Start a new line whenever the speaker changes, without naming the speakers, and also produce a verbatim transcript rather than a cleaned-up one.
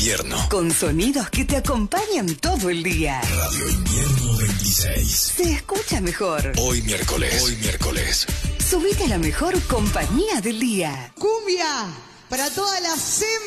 invierno.
Con sonidos que te acompañan todo el día.
Radio Invierno veintiséis.
Se escucha mejor.
Hoy miércoles. Hoy miércoles.
Subite a la mejor compañía del día.
Cumbia para todas las